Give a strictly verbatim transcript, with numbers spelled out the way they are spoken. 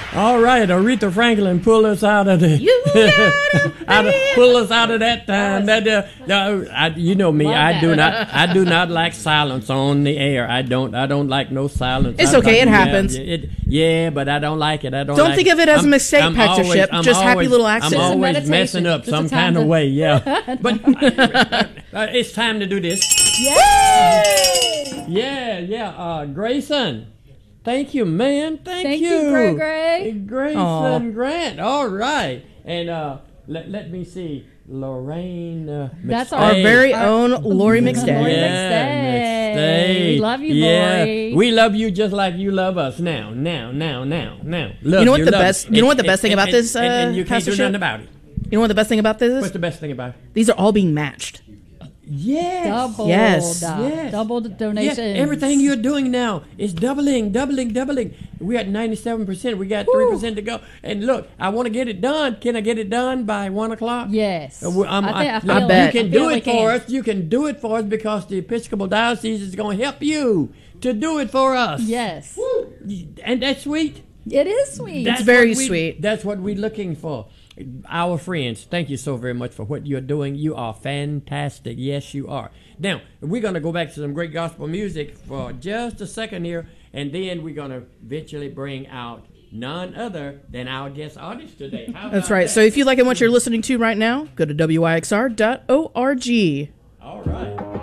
All right, Aretha Franklin, pull us out of the, You out of, pull us out of that time. That, uh, no, I, you know me, Love I that. do not, I do not like silence on the air. I don't, I don't like no silence. It's I okay, like- it yeah, happens. It, yeah, but I don't like it. I don't. Don't like think of it as a I'm- mistake, I'm Pastor always- Ship. I'm Just happy always- little I'm accident. Just a always meditation. messing up Just a some time kind of to- way. Yeah, but uh, uh, it's time to do this. Yay! Yeah, yeah. Uh, Grayson, thank you, man. Thank, Thank you, Gray Gray. Grayson Aw. Grant. All right, and uh, let let me see, Lorraine. Uh, That's McStay. Our very Our- own Lori Lori McStay. McStay. McStay. We love you, yeah. Lori. We love you just like you love us. Now, now, now, now, now. Love You know what the love best- it. you know what the And- best thing and- about and- this, and, and uh, you can't Pastor do Ship? nothing about it. You know what the best thing about this What's is? the best thing about it? These are all being matched. Yes. Doubled. Yes. uh, Yes. Doubled Yeah, donations. everything you're doing now is doubling, doubling, doubling. We're at ninety-seven percent. We got three percent to go. And look, I want to get it done. Can I get it done by one o'clock? Yes. Uh, we- um, I, think, I, I- feel I bet. You I can feel do we it for can. us. You can do it for us because the Episcopal Diocese is going to help you to do it for us. Yes. Woo. And that's sweet. It is sweet. That's very what we- sweet. That's what we're looking for. Our friends, thank you so very much for what you're doing. You are fantastic. Yes, you are. Now, we're going to go back to some great gospel music for just a second here, and then we're going to eventually bring out none other than our guest artist today. How That's about right. that? So if you like what you're listening to right now, go to W I X R dot org. All right.